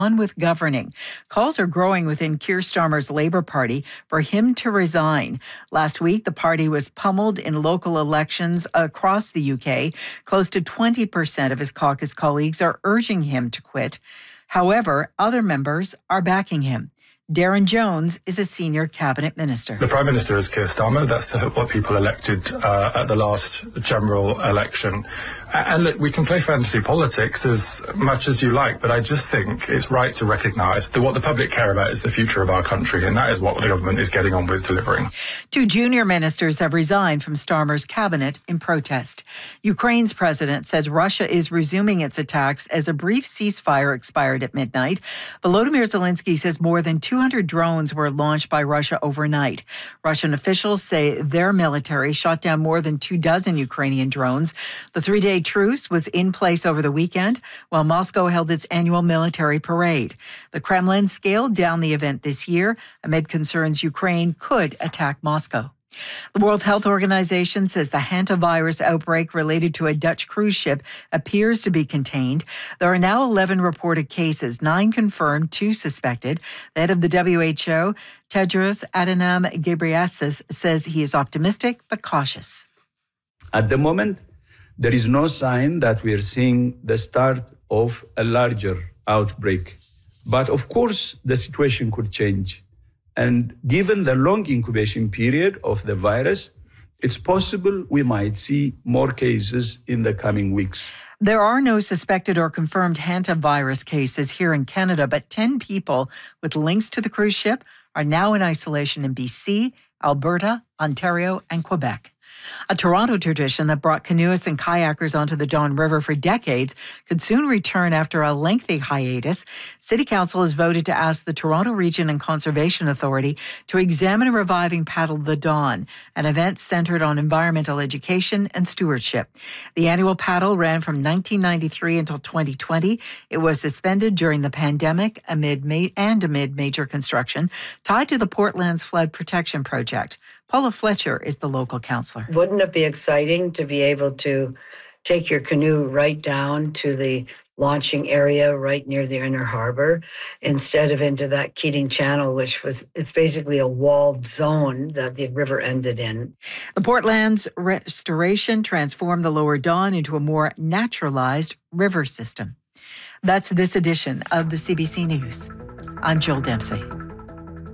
on with governing. Calls are growing within Keir Starmer's Labour Party for him to resign. Last week, the party was pummeled in local elections across the UK. Close to 20% of his caucus colleagues are urging him to quit. However, other members are backing him. Darren Jones is a senior cabinet minister. The Prime Minister is Keir Starmer. That's what people elected at the last general election. And look, we can play fantasy politics as much as you like, but I just think it's right to recognise that what the public care about is the future of our country, and that is what the government is getting on with delivering. 2 junior ministers have resigned from Starmer's cabinet in protest. Ukraine's president said Russia is resuming its attacks as a brief ceasefire expired at midnight. Volodymyr Zelensky says more than 200 drones were launched by Russia overnight. Russian officials say their military shot down more than 24 Ukrainian drones. The 3-day truce was in place over the weekend while Moscow held its annual military parade. The Kremlin scaled down the event this year amid concerns Ukraine could attack Moscow. The World Health Organization says the hantavirus outbreak related to a Dutch cruise ship appears to be contained. There are now 11 reported cases, 9 confirmed, 2 suspected. The head of the WHO, Tedros Adhanom Ghebreyesus, says he is optimistic but cautious. At the moment, there is no sign that we are seeing the start of a larger outbreak. But of course, the situation could change. And given the long incubation period of the virus, it's possible we might see more cases in the coming weeks. There are no suspected or confirmed hantavirus cases here in Canada, but 10 people with links to the cruise ship are now in isolation in BC, Alberta, Ontario, and Quebec. A Toronto tradition that brought canoeists and kayakers onto the Don River for decades could soon return after a lengthy hiatus. City Council has voted to ask the Toronto Region and Conservation Authority to examine reviving Paddle the Don, an event centered on environmental education and stewardship. The annual paddle ran from 1993 until 2020. It was suspended during the pandemic amid major construction tied to the Portland's flood protection project. Paula Fletcher is the local councillor. Wouldn't it be exciting to be able to take your canoe right down to the launching area right near the inner harbor instead of into that Keating Channel, it's basically a walled zone that the river ended in. The Portland's restoration transformed the Lower Don into a more naturalized river system. That's this edition of the CBC News. I'm Joel Dempsey.